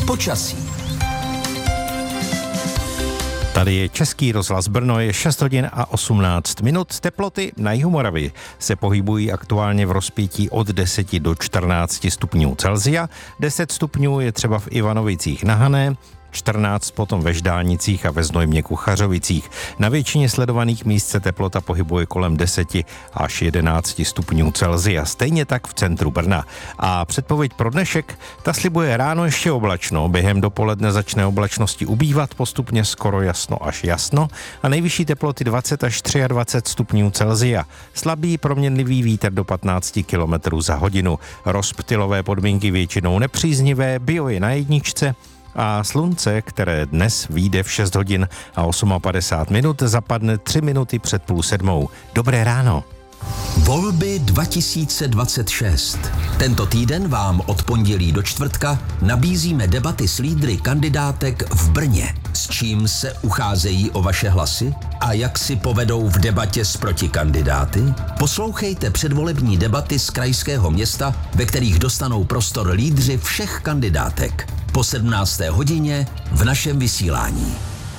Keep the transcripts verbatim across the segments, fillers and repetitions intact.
Počasí. Tady je Český rozhlas Brno, je šest hodin a osmnáct minut. Teploty na jihu Moravy se pohybují aktuálně v rozpětí od deseti do čtrnácti stupňů Celsia. deset stupňů je třeba v Ivanovicích na Hané, čtrnáct potom ve Ždánicích a ve Znojmě Kuchařovicích. Na většině sledovaných míst se teplota pohybuje kolem deseti až jedenácti stupňů Celsia. Stejně tak v centru Brna. A předpověď pro dnešek, ta slibuje ráno ještě oblačno. Během dopoledne začne oblačnosti ubývat, postupně skoro jasno až jasno a nejvyšší teploty dvacet až dvacet tři stupňů Celsia. Slabý proměnlivý vítr do patnácti kilometrů za hodinu. Rozptylové podmínky většinou nepříznivé, bio je na jedničce, a slunce, které dnes vyjde v šest hodin a padesát osm minut, zapadne tři minuty před půl sedmou. Dobré ráno. Volby dva tisíce dvacet šest. Tento týden vám od pondělí do čtvrtka nabízíme debaty s lídry kandidátek v Brně. S čím se ucházejí o vaše hlasy a jak si povedou v debatě s protikandidáty? Poslouchejte předvolební debaty z krajského města, ve kterých dostanou prostor lídři všech kandidátek. Po sedmnácté hodině v našem vysílání.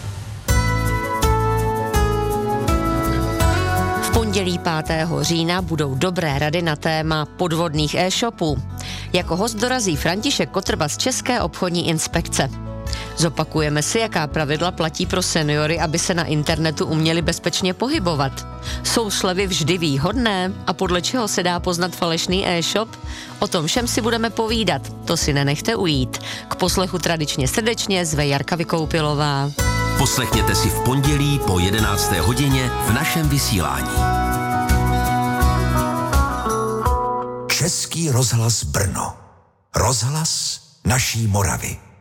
V pondělí pátého října budou dobré rady na téma podvodných e-shopů. Jako host dorazí František Kotrba z České obchodní inspekce. Zopakujeme si, jaká pravidla platí pro seniory, aby se na internetu uměli bezpečně pohybovat. Jsou slevy vždy výhodné a podle čeho se dá poznat falešný e-shop? O tom všem si budeme povídat, to si nenechte ujít. K poslechu tradičně srdečně zve Jarka Vykoupilová. Poslechněte si v pondělí po jedenácté hodině v našem vysílání. Český rozhlas Brno. Rozhlas naší Moravy.